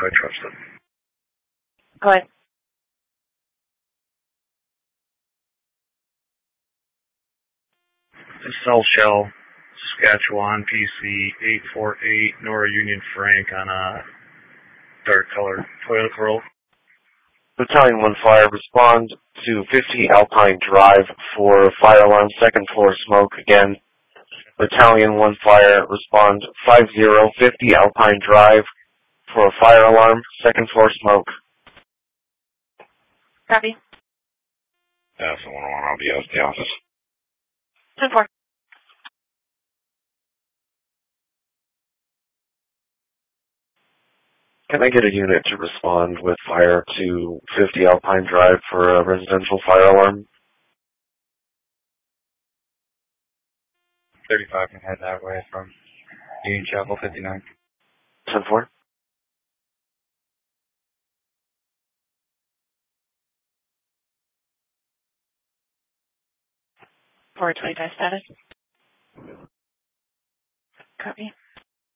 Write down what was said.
I trust it. Go ahead. Cell Shell, Saskatchewan, PC 848, Nora Union Frank on a dark colored Toyota Corolla. Battalion 1 Fire, respond to 50 Alpine Drive for fire alarm, second floor smoke again. Battalion 1 Fire, respond 50 Alpine Drive for a fire alarm, second floor smoke. Copy. That's the 101, I'll be out of the office. 10-4. Can I get a unit to respond with fire to 50 Alpine Drive for a residential fire alarm? 35 can head that way from Union Chapel 59. 10-4. Forward 25 status. Copy.